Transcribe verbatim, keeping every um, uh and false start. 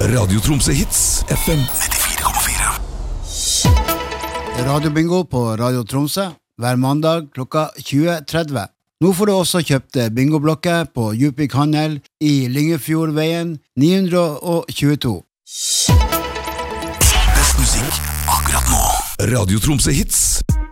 Radio Tromsø Hits, F M nittifire komma fire. Radiobingo på Radio Tromsø hver mandag klokka tjue tretti. Nå får du også kjøpt bingoblokker på Djupvik Handel i Lyngefjordveien ni hundre tjueto. Best musikk akkurat nå. Radio Tromsø Hits.